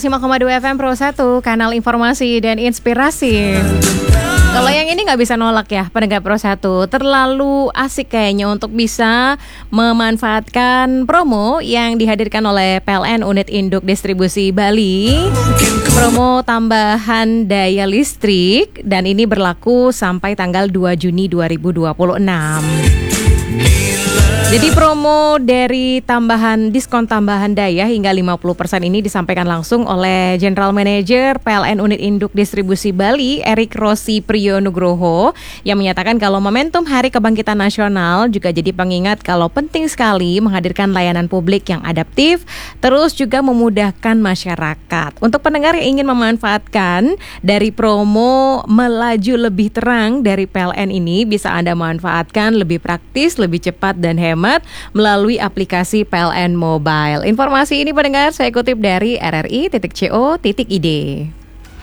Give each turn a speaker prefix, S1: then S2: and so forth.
S1: 105,2 FM Pro 1, kanal informasi dan inspirasi. Kalau yang ini nggak bisa nolak ya, pendengar Pro 1. Terlalu asik kayaknya untuk bisa memanfaatkan promo yang dihadirkan oleh PLN Unit Induk Distribusi Bali. Promo tambahan daya listrik dan ini berlaku sampai tanggal 2 Juni 2026. Jadi promo dari diskon tambahan daya hingga 50% ini disampaikan langsung oleh General Manager PLN Unit Induk Distribusi Bali, Erik Rossi Priyonugroho, yang menyatakan kalau momentum Hari Kebangkitan Nasional juga jadi pengingat kalau penting sekali menghadirkan layanan publik yang adaptif, terus juga memudahkan masyarakat. Untuk pendengar yang ingin memanfaatkan dari promo melaju lebih terang dari PLN ini, bisa Anda manfaatkan lebih praktis, lebih cepat dan hemat melalui aplikasi PLN Mobile. Informasi ini pendengar saya kutip dari rri.co.id.